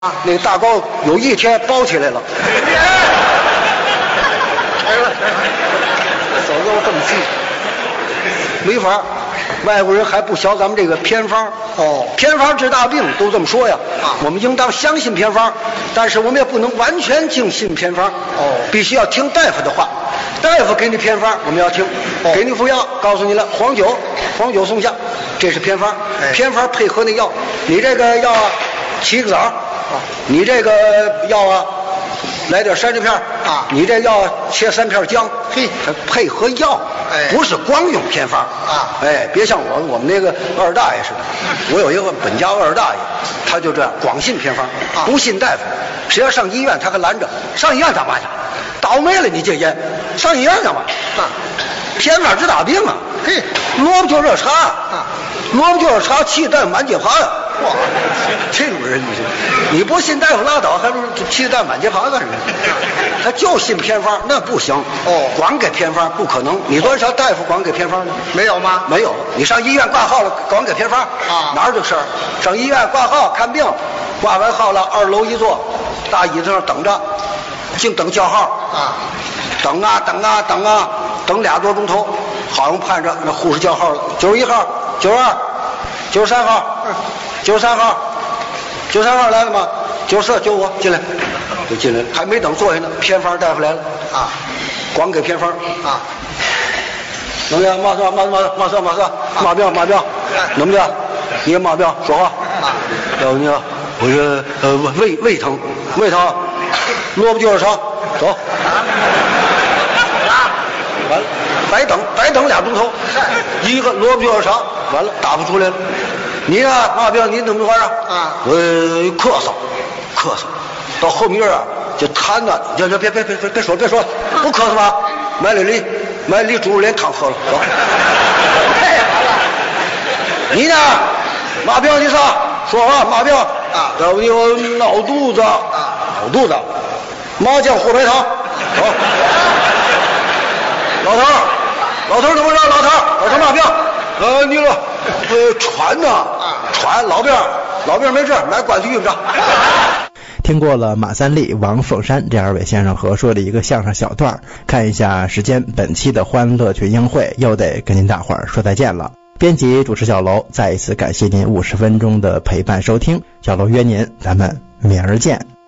那个大高有一天包起来了。走路这么细，没法，外国人还不晓咱们这个偏方。偏方治大病都这么说呀。我们应当相信偏方，但是我们也不能完全尽信偏方。必须要听大夫的话。大夫给你偏方，我们要听。给你服药，告诉你了，黄酒松下，这是偏方。偏方配合那药，你这个药啊，起个枣。你这个药啊，来点山楂片啊，你这药切3片姜，嘿，配合药，不是光用偏方啊，别像我们那个二大爷似的，我有一个本家二大爷，他就这样光信偏方，不信大夫，谁要上医院他还拦着，上医院干嘛去？倒霉了你这烟，上医院干嘛？偏方治大病啊，嘿，萝卜就热茶啊，萝卜就热茶，气蛋满街爬呀。哇，这种人你不信大夫拉倒，还不是气蛋满街爬干什么？他就信偏方，那不行。光给偏方不可能。你多少大夫光给偏方呢？ 没有吗？ 没有。你上医院挂号了，光给偏方啊？哪有这事儿？上医院挂号看病，挂完号了，2楼一坐，大椅子上等着，净等叫号啊，等啊，等2多钟头，好像盼着那护士叫号了，91号、92、93号。93号来了吗？94、95进来，就进来了，还没等坐下呢，偏方大夫来了啊，光给偏方啊。怎么样？马上，马彪，怎么的？你马彪说话啊？你好，我说胃疼，萝卜就热茶，走。完了，白等2钟头，一个萝卜就热茶，完了打不出来了。你呀，马彪，你怎么回事啊？我咳嗽，到后面啊就痰呐，别说，不咳嗽吧？买梨猪肉连汤喝了，走。太好了。你呢，马彪，你啥？说话，马彪啊，要不你我闹肚子，麻酱火白汤，走。老头怎么着？老头马彪，你了。船呢？船老辫没治，买关去用着。 听过了马三立、王凤山这2位先生合说的一个相声小段，看一下时间，本期的欢乐群英会又得跟您大伙儿说再见了。编辑主持小楼，再一次感谢您50分钟的陪伴收听，小楼约您，咱们明儿见。